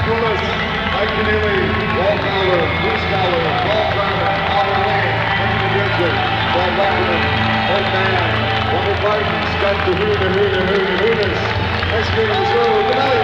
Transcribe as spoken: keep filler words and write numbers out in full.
Mike Willis, Mike Keneally, Walt Fowler, Bruce Fowler, Paul Garner, Howard Lane, Henry Richard, Brad Wackerman, Old Man, Wonder Barton, Scott the Hoon, the Hoon, the Hoon, the Hooners. Next game is over. Good night.